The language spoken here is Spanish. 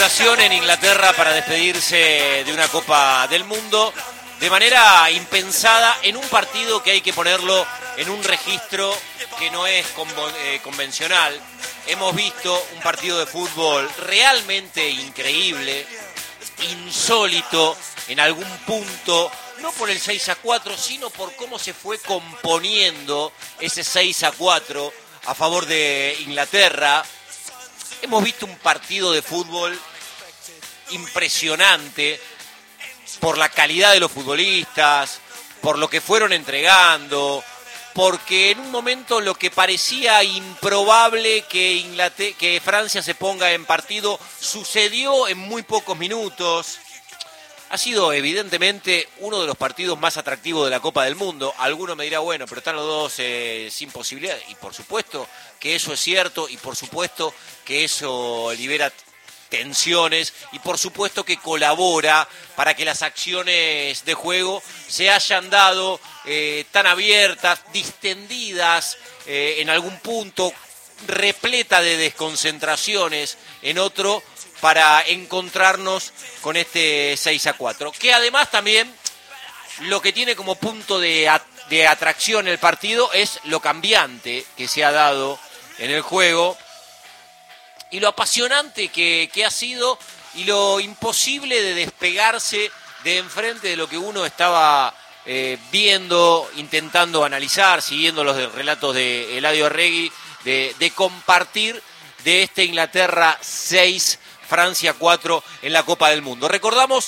inauguración en Inglaterra para despedirse de una Copa del Mundo de manera impensada en un partido que hay que ponerlo en un registro que no es convencional. Hemos visto un partido de fútbol realmente increíble, insólito en algún punto, no por el 6-4, sino por cómo se fue componiendo ese 6-4 a favor de Inglaterra. Hemos visto un partido de fútbol impresionante por la calidad de los futbolistas, por lo que fueron entregando, porque en un momento lo que parecía improbable que Francia se ponga en partido sucedió en muy pocos minutos. Ha sido evidentemente uno de los partidos más atractivos de la Copa del Mundo. Alguno me dirá, bueno, pero están los dos sin posibilidad. Y por supuesto que eso es cierto, y por supuesto que eso libera tensiones, y por supuesto que colabora para que las acciones de juego se hayan dado tan abiertas, distendidas en algún punto, repleta de desconcentraciones en otro, para encontrarnos con este 6-4, que además también lo que tiene como punto de atracción el partido es lo cambiante que se ha dado en el juego y lo apasionante que ha sido y lo imposible de despegarse de enfrente de lo que uno estaba viendo, intentando analizar, siguiendo los relatos de Eladio Arregui, de compartir de este Inglaterra 6, Francia 4 en la Copa del Mundo. Recordamos